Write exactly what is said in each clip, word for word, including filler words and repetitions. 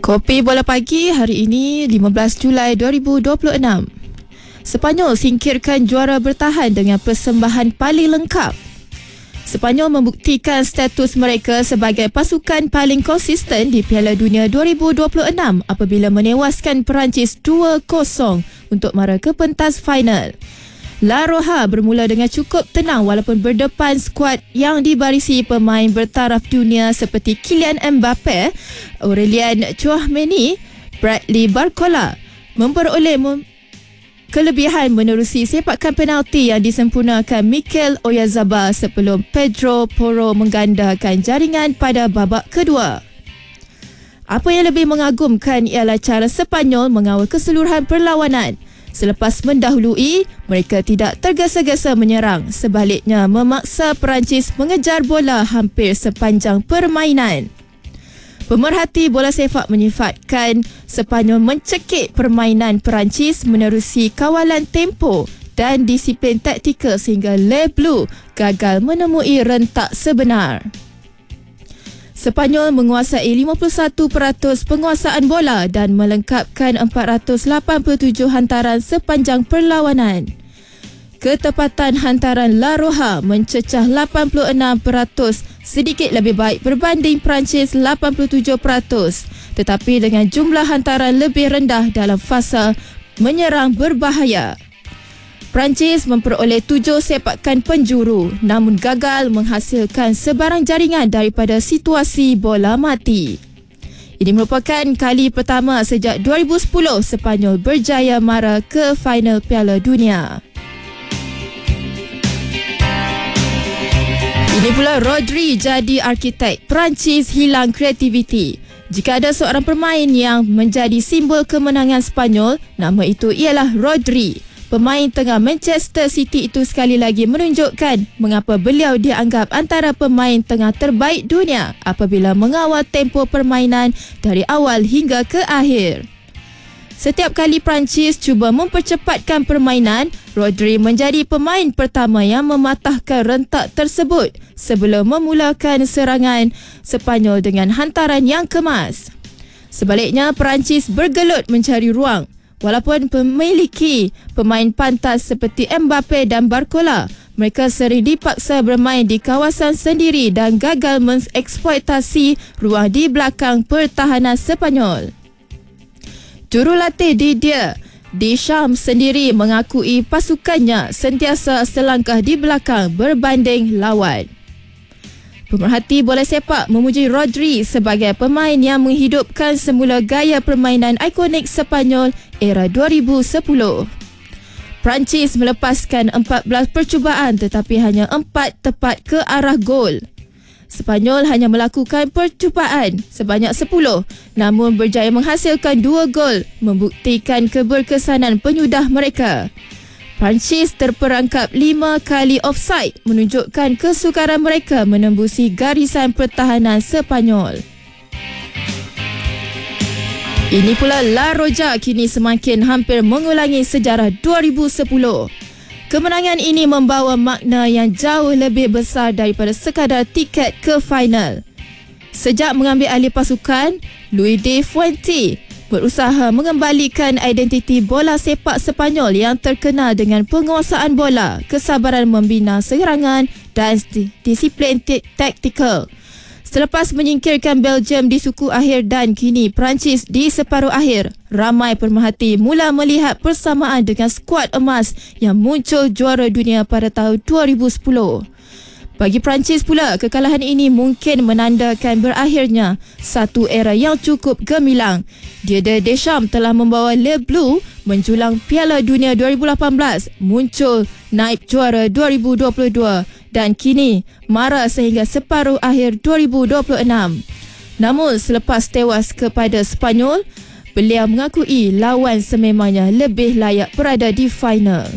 Kopi Bola Pagi hari ini lima belas Julai dua ribu dua puluh enam. Sepanyol singkirkan juara bertahan dengan persembahan paling lengkap. Sepanyol membuktikan status mereka sebagai pasukan paling konsisten di Piala Dunia dua ribu dua puluh enam apabila menewaskan Perancis dua kosong untuk mara ke pentas final. La Roja bermula dengan cukup tenang walaupun berdepan skuad yang dibarisi pemain bertaraf dunia seperti Kylian Mbappe, Aurelien Tchouameni, Bradley Barcola memperoleh mem- kelebihan menerusi sepakan penalti yang disempurnakan Mikel Oyarzabal sebelum Pedro Porro menggandakan jaringan pada babak kedua. Apa yang lebih mengagumkan ialah cara Sepanyol mengawal keseluruhan perlawanan. Selepas mendahului, mereka tidak tergesa-gesa menyerang. Sebaliknya, memaksa Perancis mengejar bola hampir sepanjang permainan. Pemerhati bola sepak menyifatkan Sepanyol mencekik permainan Perancis menerusi kawalan tempo dan disiplin taktikal sehingga Les Bleus gagal menemui rentak sebenar. Sepanyol menguasai lima puluh satu peratus penguasaan bola dan melengkapkan empat ratus lapan puluh tujuh hantaran sepanjang perlawanan. Ketepatan hantaran La Roja mencecah lapan puluh enam peratus, sedikit lebih baik berbanding Perancis lapan puluh tujuh peratus, tetapi dengan jumlah hantaran lebih rendah dalam fasa menyerang berbahaya. Perancis memperoleh tujuh sepakan penjuru namun gagal menghasilkan sebarang jaringan daripada situasi bola mati. Ini merupakan kali pertama sejak dua ribu sepuluh Sepanyol berjaya mara ke final Piala Dunia. Ini pula Rodri jadi arkitek, Perancis hilang kreativiti. Jika ada seorang pemain yang menjadi simbol kemenangan Sepanyol, nama itu ialah Rodri. Pemain tengah Manchester City itu sekali lagi menunjukkan mengapa beliau dianggap antara pemain tengah terbaik dunia apabila mengawal tempo permainan dari awal hingga ke akhir. Setiap kali Perancis cuba mempercepatkan permainan, Rodri menjadi pemain pertama yang mematahkan rentak tersebut sebelum memulakan serangan Sepanyol dengan hantaran yang kemas. Sebaliknya, Perancis bergelut mencari ruang. Walaupun memiliki pemain pantas seperti Mbappe dan Barcola, mereka sering dipaksa bermain di kawasan sendiri dan gagal mengeksploitasi ruang di belakang pertahanan Sepanyol. Jurulatih Didier Deschamps sendiri mengakui pasukannya sentiasa selangkah di belakang berbanding lawan. Pemerhati bola sepak memuji Rodri sebagai pemain yang menghidupkan semula gaya permainan ikonik Sepanyol era dua ribu sepuluh. Perancis melepaskan empat belas percubaan tetapi hanya empat tepat ke arah gol. Sepanyol hanya melakukan percubaan sebanyak sepuluh namun berjaya menghasilkan dua gol, membuktikan keberkesanan penyudah mereka. Perancis terperangkap lima kali offside menunjukkan kesukaran mereka menembusi garisan pertahanan Sepanyol. Ini pula La Roja kini semakin hampir mengulangi sejarah dua ribu sepuluh. Kemenangan ini membawa makna yang jauh lebih besar daripada sekadar tiket ke final. Sejak mengambil alih pasukan, Luis de Fuente berusaha mengembalikan identiti bola sepak Sepanyol yang terkenal dengan penguasaan bola, kesabaran membina serangan dan disiplin taktikal. Selepas menyingkirkan Belgium di suku akhir dan kini Perancis di separuh akhir, ramai pemerhati mula melihat persamaan dengan skuad emas yang muncul juara dunia pada tahun dua ribu sepuluh. Bagi Perancis pula, kekalahan ini mungkin menandakan berakhirnya satu era yang cukup gemilang. Didier Deschamps telah membawa Les Bleus menjulang Piala Dunia dua ribu lapan belas, muncul naib juara dua ribu dua puluh dua dan kini mara sehingga separuh akhir dua ribu dua puluh enam. Namun selepas tewas kepada Sepanyol, beliau mengakui lawan sememangnya lebih layak berada di final.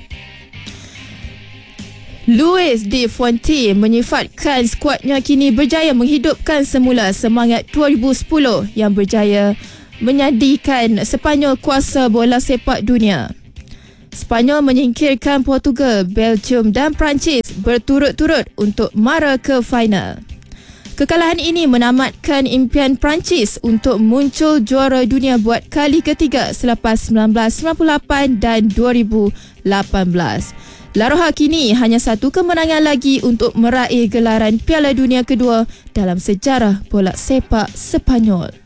Luis de Fuente menyifatkan skuadnya kini berjaya menghidupkan semula semangat dua ribu sepuluh yang berjaya menjadikan Sepanyol kuasa bola sepak dunia. Sepanyol menyingkirkan Portugal, Belgium dan Perancis berturut-turut untuk mara ke final. Kekalahan ini menamatkan impian Perancis untuk muncul juara dunia buat kali ketiga selepas seribu sembilan ratus sembilan puluh lapan dan dua ribu lapan belas. La Roja kini hanya satu kemenangan lagi untuk meraih gelaran Piala Dunia kedua dalam sejarah bola sepak Sepanyol.